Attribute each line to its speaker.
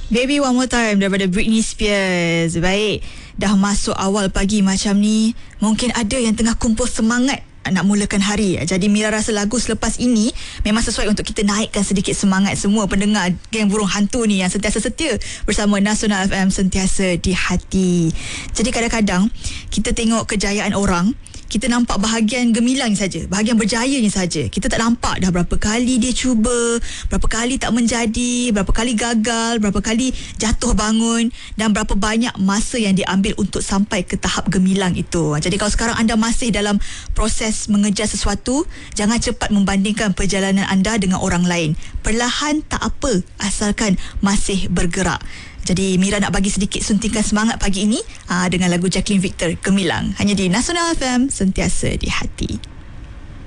Speaker 1: Baby One More Time daripada Britney Spears. Baik, dah masuk awal pagi macam ni, mungkin ada yang tengah kumpul semangat nak mulakan hari. Jadi Mira rasa lagu selepas ini memang sesuai untuk kita naikkan sedikit semangat semua pendengar geng burung hantu ni yang sentiasa setia bersama Nasional FM, sentiasa di hati. Jadi kadang-kadang kita tengok kejayaan orang, kita nampak bahagian gemilang saja, bahagian berjayanya saja. Kita tak nampak dah berapa kali dia cuba, berapa kali tak menjadi, berapa kali gagal, berapa kali jatuh bangun, dan berapa banyak masa yang diambil untuk sampai ke tahap gemilang itu. Jadi kalau sekarang anda masih dalam proses mengejar sesuatu, jangan cepat membandingkan perjalanan anda dengan orang lain. Perlahan tak apa, asalkan masih bergerak. Jadi Mira nak bagi sedikit suntikan semangat pagi ini dengan lagu Jacqueline Victor, Gemilang, hanya di Nasional FM, sentiasa di hati.